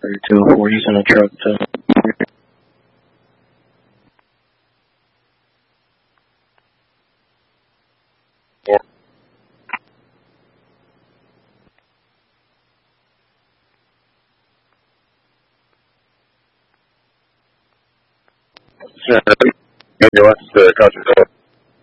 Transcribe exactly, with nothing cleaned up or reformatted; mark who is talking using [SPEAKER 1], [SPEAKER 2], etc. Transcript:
[SPEAKER 1] thirty-two. We're using a truck to.
[SPEAKER 2] Maybe what's the country?